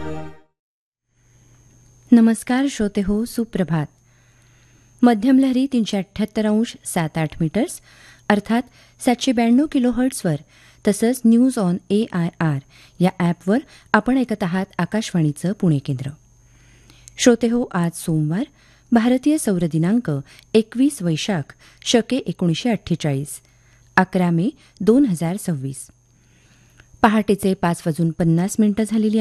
नमस्कार श्रोते हो, सुप्रभात. मध्यम लहरी 378.7 मीटर्स अर्थात 792 किलोहर्ट्झवर तसंच न्यूज ऑन AIR या ॲपवर आपण ऐकत आहात आकाशवाणीचं पुणे केंद्र. श्रोते हो, आज सोमवार, भारतीय सौर दिनांक 21 वैशाख शके 1948, 11 मे 2026. पहाटेचे 5:50 झालेली